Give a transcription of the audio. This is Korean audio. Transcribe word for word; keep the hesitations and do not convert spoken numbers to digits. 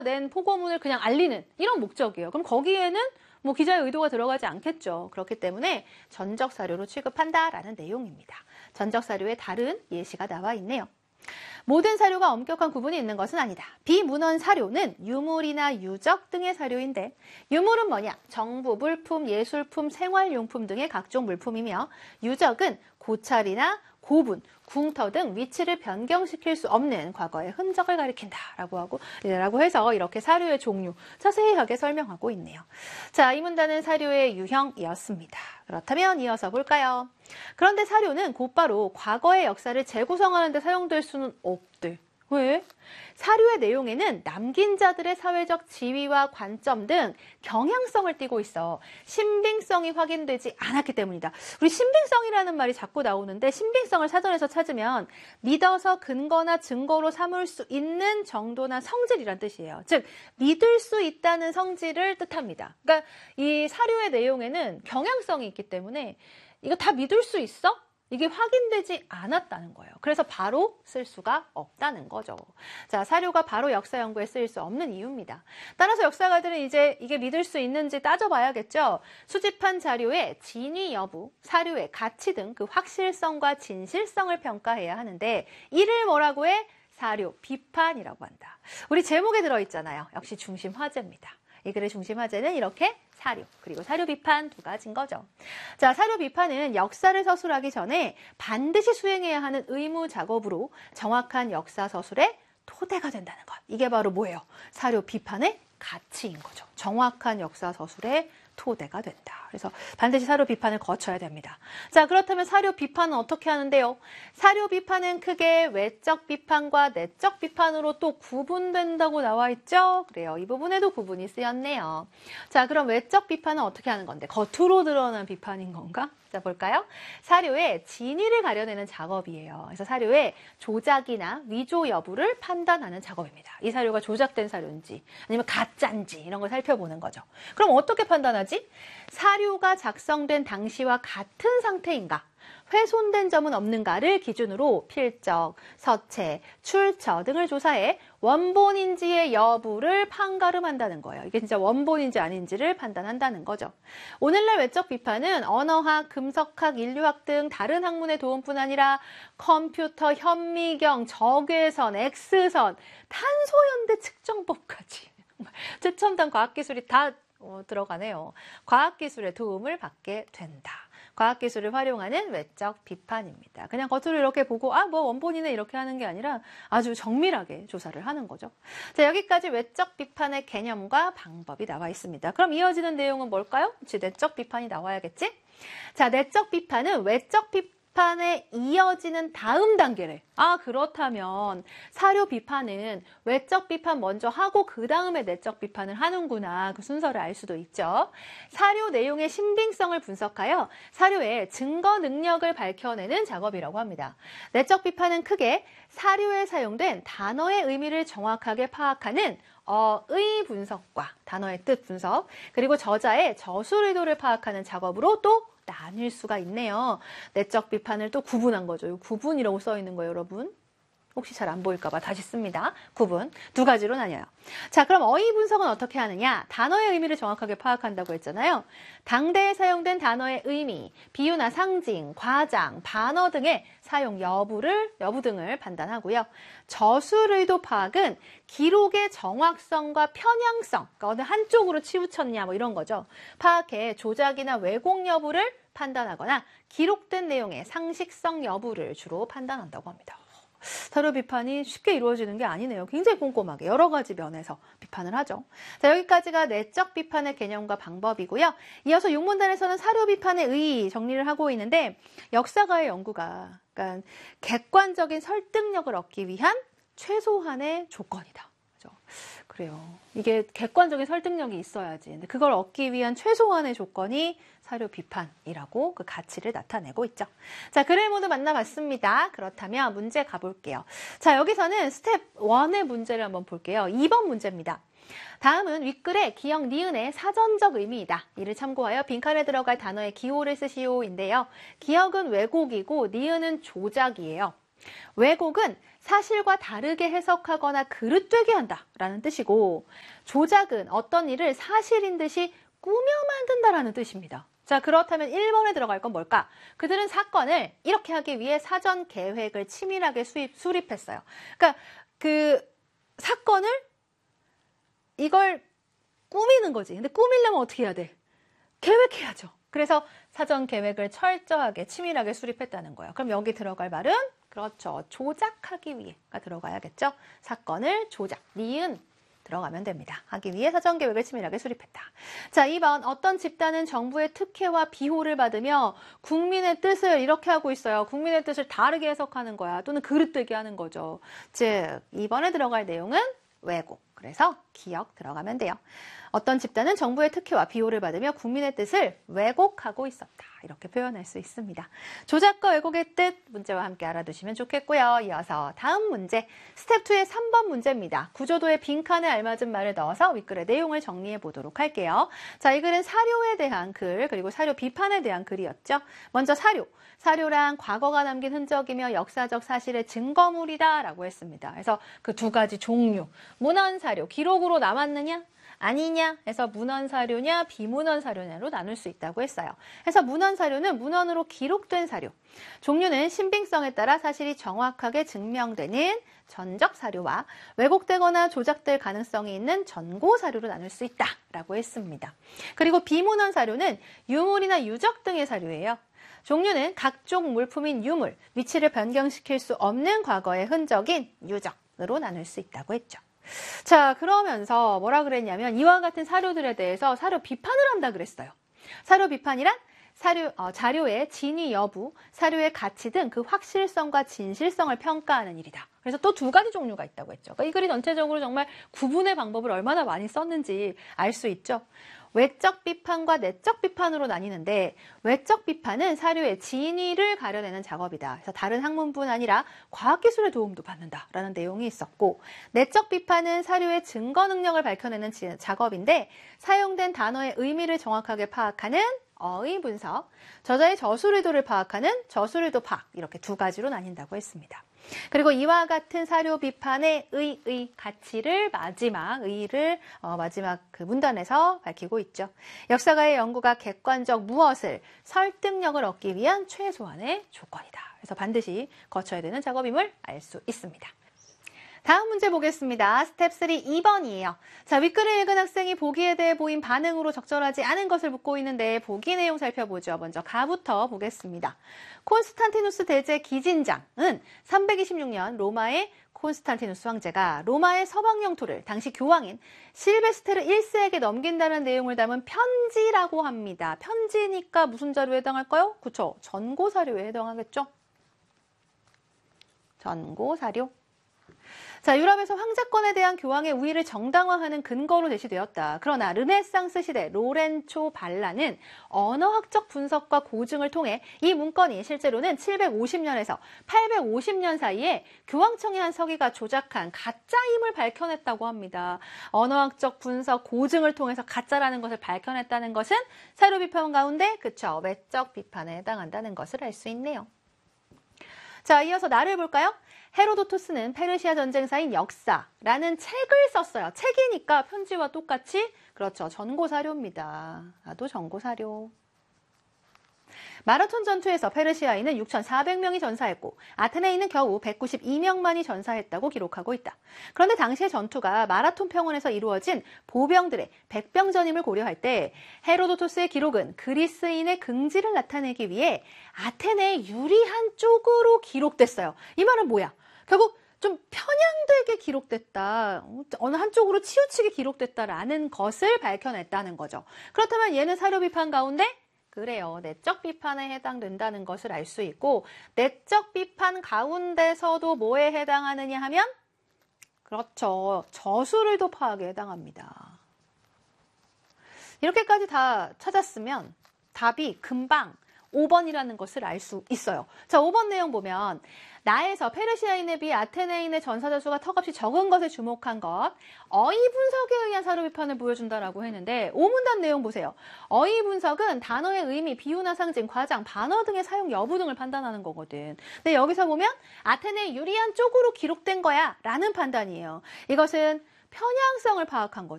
낸 포고문을 그냥 알리는 이런 목적이에요. 그럼 거기에는 뭐 기자의 의도가 들어가지 않겠죠. 그렇기 때문에 전적 사료로 취급한다라는 내용입니다. 전적 사료에 다른 예시가 나와 있네요. 모든 사료가 엄격한 구분이 있는 것은 아니다. 비문헌 사료는 유물이나 유적 등의 사료인데 유물은 뭐냐? 정부, 물품, 예술품, 생활용품 등의 각종 물품이며 유적은 고찰이나 고분, 궁터 등 위치를 변경시킬 수 없는 과거의 흔적을 가리킨다라고 하고 라고 해서 이렇게 사료의 종류 자세하게 설명하고 있네요. 자, 이 문단은 사료의 유형이었습니다. 그렇다면 이어서 볼까요? 그런데 사료는 곧바로 과거의 역사를 재구성하는 데 사용될 수는 없대. 왜? 사료의 내용에는 남긴 자들의 사회적 지위와 관점 등 경향성을 띠고 있어 신빙성이 확인되지 않았기 때문이다. 우리 신빙성이라는 말이 자꾸 나오는데 신빙성을 사전에서 찾으면 믿어서 근거나 증거로 삼을 수 있는 정도나 성질이란 뜻이에요. 즉 믿을 수 있다는 성질을 뜻합니다. 그러니까 이 사료의 내용에는 경향성이 있기 때문에 이거 다 믿을 수 있어? 이게 확인되지 않았다는 거예요. 그래서 바로 쓸 수가 없다는 거죠. 자, 사료가 바로 역사 연구에 쓰일 수 없는 이유입니다. 따라서 역사가들은 이제 이게 믿을 수 있는지 따져봐야겠죠. 수집한 자료의 진위 여부, 사료의 가치 등 그 확실성과 진실성을 평가해야 하는데 이를 뭐라고 해? 사료 비판이라고 한다. 우리 제목에 들어있잖아요. 역시 중심 화제입니다. 이 글의 중심 화제는 이렇게 사료, 그리고 사료 비판 두 가지인 거죠. 자, 사료 비판은 역사를 서술하기 전에 반드시 수행해야 하는 의무 작업으로 정확한 역사 서술의 토대가 된다는 것. 이게 바로 뭐예요? 사료 비판의 가치인 거죠. 정확한 역사 서술의 토대가 된다. 그래서 반드시 사료 비판을 거쳐야 됩니다. 자, 그렇다면 사료 비판은 어떻게 하는데요? 사료 비판은 크게 외적 비판과 내적 비판으로 또 구분된다고 나와 있죠? 그래요. 이 부분에도 구분이 쓰였네요. 자, 그럼 외적 비판은 어떻게 하는 건데? 겉으로 드러난 비판인 건가? 자, 볼까요? 사료의 진위를 가려내는 작업이에요. 그래서 사료의 조작이나 위조 여부를 판단하는 작업입니다. 이 사료가 조작된 사료인지 아니면 가짜인지 이런 걸 살펴보는 거죠. 그럼 어떻게 판단하지? 사료가 작성된 당시와 같은 상태인가? 훼손된 점은 없는가를 기준으로 필적, 서체, 출처 등을 조사해 원본인지의 여부를 판가름한다는 거예요. 이게 진짜 원본인지 아닌지를 판단한다는 거죠. 오늘날 외적 비판은 언어학, 금속학, 인류학 등 다른 학문의 도움뿐 아니라 컴퓨터, 현미경, 적외선, X선, 탄소연대 측정법까지 최첨단 과학기술이 다 어, 들어가네요. 과학기술의 도움을 받게 된다. 과학기술을 활용하는 외적 비판입니다. 그냥 겉으로 이렇게 보고 아, 뭐 원본이네 이렇게 하는 게 아니라 아주 정밀하게 조사를 하는 거죠. 자, 여기까지 외적 비판의 개념과 방법이 나와 있습니다. 그럼 이어지는 내용은 뭘까요? 즉, 내적 비판이 나와야겠지? 자, 내적 비판은 외적 비판 비판에 이어지는 다음 단계래. 아, 그렇다면 사료 비판은 외적 비판 먼저 하고 그 다음에 내적 비판을 하는구나. 그 순서를 알 수도 있죠. 사료 내용의 신빙성을 분석하여 사료의 증거 능력을 밝혀내는 작업이라고 합니다. 내적 비판은 크게 사료에 사용된 단어의 의미를 정확하게 파악하는 어의 분석과 단어의 뜻 분석, 그리고 저자의 저술 의도를 파악하는 작업으로 또 나뉠 수가 있네요. 내적 비판을 또 구분한 거죠. 구분이라고 써 있는 거예요, 여러분. 혹시 잘 안 보일까 봐 다시 씁니다. 구분. 두 가지로 나뉘어요. 자, 그럼 어휘 분석은 어떻게 하느냐? 단어의 의미를 정확하게 파악한다고 했잖아요. 당대에 사용된 단어의 의미, 비유나 상징, 과장, 반어 등의 사용 여부를, 여부 등을 판단하고요. 저술 의도 파악은 기록의 정확성과 편향성, 그러니까 어느 한쪽으로 치우쳤냐 뭐 이런 거죠. 파악해 조작이나 왜곡 여부를 판단하거나 기록된 내용의 상식성 여부를 주로 판단한다고 합니다. 사료 비판이 쉽게 이루어지는 게 아니네요. 굉장히 꼼꼼하게 여러 가지 면에서 비판을 하죠. 자, 여기까지가 내적 비판의 개념과 방법이고요. 이어서 육문단에서는 사료 비판의 의의 정리를 하고 있는데 역사가의 연구가 그러니까 객관적인 설득력을 얻기 위한 최소한의 조건이다. 그죠? 그래요. 이게 객관적인 설득력이 있어야지. 근데 그걸 얻기 위한 최소한의 조건이 사료 비판이라고 그 가치를 나타내고 있죠. 자, 글을 모두 만나봤습니다. 그렇다면 문제 가볼게요. 자, 여기서는 스텝 일의 문제를 한번 볼게요. 이 번 문제입니다. 다음은 윗글의 기역, 니은의 사전적 의미이다. 이를 참고하여 빈칸에 들어갈 단어의 기호를 쓰시오인데요. 기역은 왜곡이고 니은은 조작이에요. 왜곡은 사실과 다르게 해석하거나 그릇되게 한다라는 뜻이고, 조작은 어떤 일을 사실인 듯이 꾸며 만든다라는 뜻입니다. 자, 그렇다면 일 번에 들어갈 건 뭘까? 그들은 사건을 이렇게 하기 위해 사전 계획을 치밀하게 수입, 수립했어요. 그러니까 그 사건을 이걸 꾸미는 거지. 근데 꾸미려면 어떻게 해야 돼? 계획해야죠. 그래서 사전 계획을 철저하게 치밀하게 수립했다는 거예요. 그럼 여기 들어갈 말은 그렇죠. 조작하기 위해가 들어가야겠죠. 사건을 조작, 니은 들어가면 됩니다. 하기 위해 사전 계획을 치밀하게 수립했다. 자, 이 번 어떤 집단은 정부의 특혜와 비호를 받으며 국민의 뜻을 이렇게 하고 있어요. 국민의 뜻을 다르게 해석하는 거야. 또는 그릇되게 하는 거죠. 즉, 이 번에 들어갈 내용은 왜곡. 그래서 기억 들어가면 돼요. 어떤 집단은 정부의 특혜와 비호를 받으며 국민의 뜻을 왜곡하고 있었다. 이렇게 표현할 수 있습니다. 조작과 왜곡의 뜻 문제와 함께 알아두시면 좋겠고요. 이어서 다음 문제, 스텝 이의 삼 번 문제입니다. 구조도의 빈칸에 알맞은 말을 넣어서 윗글의 내용을 정리해 보도록 할게요. 자, 이 글은 사료에 대한 글, 그리고 사료 비판에 대한 글이었죠. 먼저 사료. 사료란 과거가 남긴 흔적이며 역사적 사실의 증거물이다 라고 했습니다. 그래서 그 두 가지 종류, 문헌사료, 기록으로 남았느냐? 아니냐 해서 문헌사료냐 비문헌사료냐로 나눌 수 있다고 했어요. 그래서 문헌사료는 문헌으로 기록된 사료. 종류는 신빙성에 따라 사실이 정확하게 증명되는 전적사료와 왜곡되거나 조작될 가능성이 있는 전고사료로 나눌 수 있다라고 했습니다. 그리고 비문헌사료는 유물이나 유적 등의 사료예요. 종류는 각종 물품인 유물, 위치를 변경시킬 수 없는 과거의 흔적인 유적으로 나눌 수 있다고 했죠. 자, 그러면서 뭐라 그랬냐면 이와 같은 사료들에 대해서 사료 비판을 한다 그랬어요. 사료 비판이란 사료, 어, 자료의 진위 여부, 사료의 가치 등 그 확실성과 진실성을 평가하는 일이다. 그래서 또 두 가지 종류가 있다고 했죠. 그러니까 이 글이 전체적으로 정말 구분의 방법을 얼마나 많이 썼는지 알 수 있죠. 외적 비판과 내적 비판으로 나뉘는데, 외적 비판은 사료의 진위를 가려내는 작업이다. 그래서 다른 학문뿐 아니라 과학기술의 도움도 받는다라는 내용이 있었고, 내적 비판은 사료의 증거 능력을 밝혀내는 작업인데, 사용된 단어의 의미를 정확하게 파악하는 어의 분석, 저자의 저술 의도를 파악하는 저술 의도 파악, 이렇게 두 가지로 나뉜다고 했습니다. 그리고 이와 같은 사료 비판의 의, 의, 가치를 마지막, 의를 어, 마지막 그 문단에서 밝히고 있죠. 역사가의 연구가 객관적 무엇을, 설득력을 얻기 위한 최소한의 조건이다. 그래서 반드시 거쳐야 되는 작업임을 알 수 있습니다. 다음 문제 보겠습니다. 스텝 삼 이 번이에요. 자, 윗글을 읽은 학생이 보기에 대해 보인 반응으로 적절하지 않은 것을 묻고 있는데 보기 내용 살펴보죠. 먼저 가부터 보겠습니다. 콘스탄티누스 대제 기진장은 삼백이십육 년 로마의 콘스탄티누스 황제가 로마의 서방 영토를 당시 교황인 실베스테르 일 세에게 넘긴다는 내용을 담은 편지라고 합니다. 편지니까 무슨 자료에 해당할까요? 그쵸? 전고사료에 해당하겠죠? 전고사료. 자, 유럽에서 황제권에 대한 교황의 우위를 정당화하는 근거로 제시되었다. 그러나 르네상스 시대 로렌초 발라는 언어학적 분석과 고증을 통해 이 문건이 실제로는 칠백오십 년에서 팔백오십 년 사이에 교황청의 한 서기가 조작한 가짜임을 밝혀냈다고 합니다. 언어학적 분석, 고증을 통해서 가짜라는 것을 밝혀냈다는 것은 사료 비판 가운데 그쵸, 외적 비판에 해당한다는 것을 알 수 있네요. 자, 이어서 나를 볼까요? 헤로도토스는 페르시아 전쟁사인 역사라는 책을 썼어요. 책이니까 편지와 똑같이 그렇죠. 전고사료입니다. 나도 전고사료. 마라톤 전투에서 페르시아인은 육천사백 명이 전사했고 아테네인은 겨우 백구십이 명만이 전사했다고 기록하고 있다. 그런데 당시의 전투가 마라톤 평원에서 이루어진 보병들의 백병전임을 고려할 때 헤로도토스의 기록은 그리스인의 긍지를 나타내기 위해 아테네의 유리한 쪽으로 기록됐어요. 이 말은 뭐야? 결국 좀 편향되게 기록됐다, 어느 한쪽으로 치우치게 기록됐다라는 것을 밝혀냈다는 거죠. 그렇다면 얘는 사료 비판 가운데 그래요. 내적 비판에 해당된다는 것을 알 수 있고, 내적 비판 가운데서도 뭐에 해당하느냐 하면 그렇죠. 저술의도 파악에 해당합니다. 이렇게까지 다 찾았으면 답이 금방 오 번이라는 것을 알 수 있어요. 자, 오 번 내용 보면 나에서 페르시아인에 비해 아테네인의 전사자 수가 턱없이 적은 것에 주목한 것, 어휘 분석에 의한 사료 비판을 보여준다라고 했는데 오문단 내용 보세요. 어휘 분석은 단어의 의미, 비유나 상징, 과장, 반어 등의 사용 여부 등을 판단하는 거거든. 근데 여기서 보면 아테네에 유리한 쪽으로 기록된 거야 라는 판단이에요. 이것은 편향성을 파악한 거죠.